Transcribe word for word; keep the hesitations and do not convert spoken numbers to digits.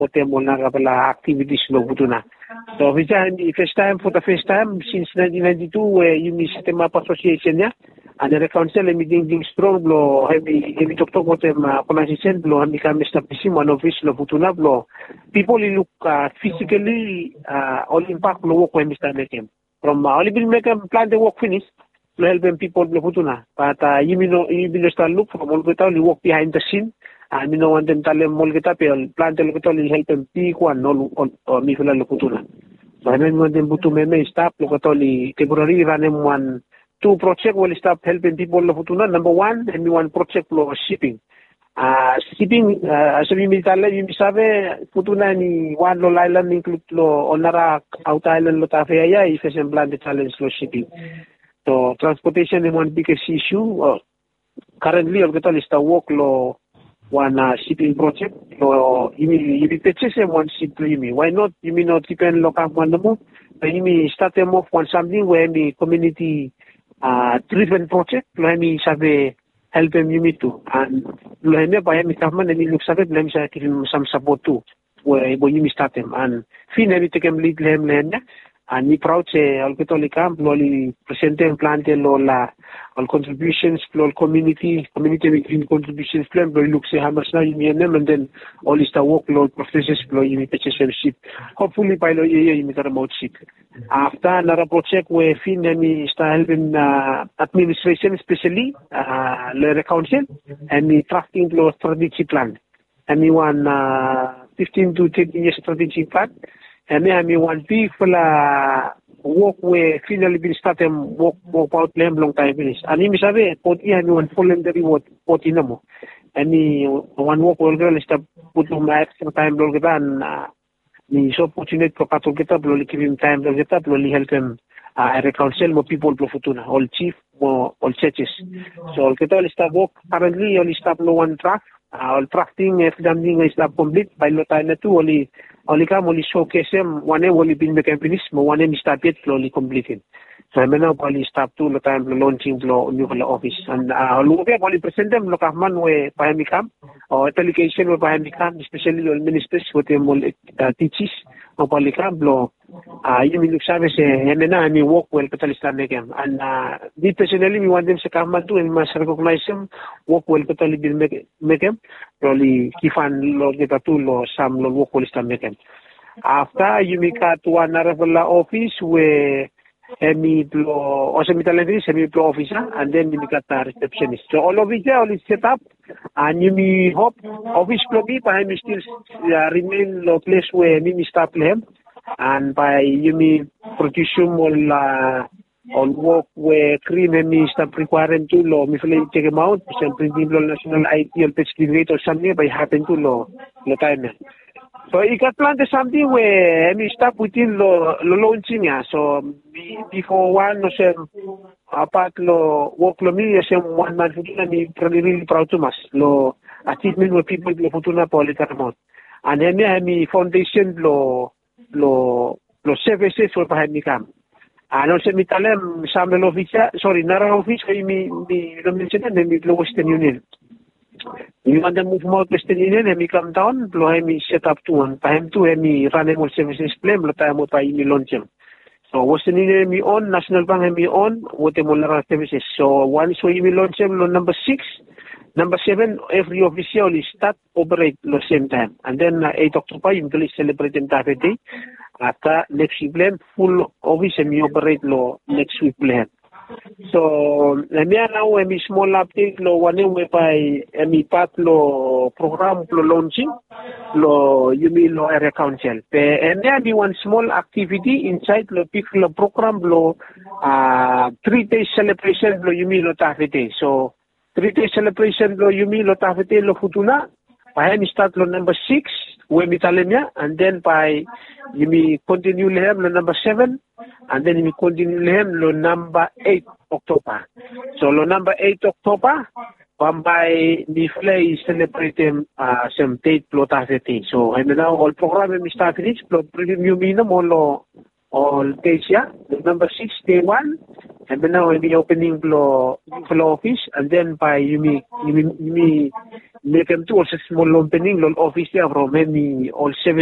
Hotel mo na kapala activities lo butuna. So visa the first time for the first time since nineteen ninety-two where you miss System Up Association ya. And the council ay maging strong lo heavy heavy talk talk what um pronunciation lo kami kami establish one office lo butuna lo people look uh, physically uh, all impact lo work when Mister Mekem from uh, only been make plan the work finish lo help them people lo butuna but uh, you know you will start look from all kita lo work behind the scene I mean no one them tale mol kita pel plan the lo kita lo help them pi kwan no lo mi fela lo butuna so I mean when them butu me me stop lo kita li temporary run them one two project will start helping people lo futuna. Number one, and one project lo shipping. Uh, shipping, uh, sabi mi tala, yung sabi, futuna ni one lo island include lo onara out island lo tafeya, if it's plan the challenge lo shipping. So transportation is one biggest issue. Uh, currently, all kita lista work lo one uh, shipping project. Lo imi imi purchase one ship lo imi. Why not? Imi not depend lo kang one mo. Imi start them off one something where the community Uh, driven project, lo mi sabi help them you to and lo mi pa mi kaman mi look sabi lo mi sa kirim some support too where bo you start them and fin mi take lead lem lem and mi proud say all Catholic camp lo li presente plan de lo la all contributions lo community community with contributions plan lo look say how much now you mean and then all is the workload processes lo you ship hopefully by lo ye you meter remote ship after another project where fin mi start helping uh, administration especially uh, le council and mi tracking lo strategy plan and mi one uh, fifteen to thirty years strategy plan and then I want people uh, work where finally been started work work out them long time finish. And me sabi poti I want voluntary work poti na mo. And me one work will girl stop put my extra time lo kita and uh, me so fortunate ko patol kita lo likim time lo kita lo help them uh, council mo people lo futuna all chief mo all churches. So all kita stop work currently all stop lo one track. Uh, all tracking if damning is not complete by lo tayo na tu only only ka only showcase them one only been the companies mo one mi start it slowly completed so I mean now only start to lo time lo launching lo new office and uh lo ke only present them lo ka man we pahimikam or application we pahimikam especially lo ministers what them uh, teaches o palikam lo uh you mean sabi se hemena mi work well katalista mekem and uh me personally me want them se kaman tu and mas recognize them work well katali bin mekem probably kifan lo kita tu lo sam lo work well sta mekem after you make at one level office where Emi plo, also mi talent semi plo officer, and then mi kata receptionist. So all of it, all is set up, and you mi hope office plo mi pa mi still uh, remain lo place where mi mi start lehem, and by you mi production all uh, all work where cream mi start requiring to lo mi feel check them out, so printing lo national I T or pitch or something by happen to lo lo time. So ikat plan the something where mi start within lo lo launching ya. So before one no say apart lo work lo mi say one man futuna mi really really proud to mas lo achievement where people lo futuna polikarmot. And then mi foundation lo lo lo services for pahay mi kam. Ano sa mi talem sa office sorry nara office kay mi mi lo mention na mi lo Western Union. You want to move more Western Union, and we come down, blow him set up to one. Time to him run a more services plan, blow time by me launch him. So Western Union me on, National Bank me on, what the Molara services. So once we will launch him, number six, number seven, every official is start operate the same time. And then uh, eight October, you will celebrate the entire day. After next week plan, full office and me operate lo next week plan. So, emi now emi small update lo wane we by emi part lo program lo launching lo yumi lo area council. Pe emi emi one small activity inside lo big lo program lo uh, three day celebration lo yumi lo tafete. So three day celebration lo yumi lo tafete lo futuna. By start lo number six, we mitalemia, and then by you may continue lehem lo number seven, and then you continue lehem lo number eight October. So lo number eight October, by the play celebrating uh, some date plot activity. So I mean now all program we start finish plot preview minimum all all days yeah. The number six day one, and then now we be opening floor floor office, and then by you may you may you may make them to also small opening, long office there from any all seven.